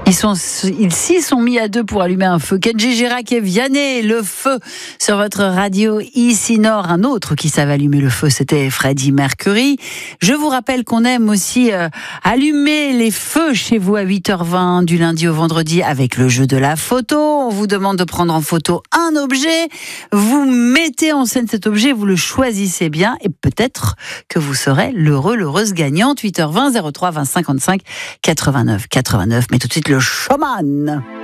Ils s'y sont mis à deux pour allumer un feu. Kenji Girac et Vianney, le feu sur votre radio ici Nord. Un autre qui savait allumer le feu, c'était Freddie Mercury. Je vous rappelle qu'on aime aussi allumer les feux chez vous à 8h20 du lundi au vendredi avec le jeu de la photo. On vous demande de prendre en photo un objet. Vous mettez en scène cet objet, vous le choisissez bien et peut-être que vous serez l'heureuse gagnante. 8h20 03 20 55 89 89. Mais tout de suite le showman.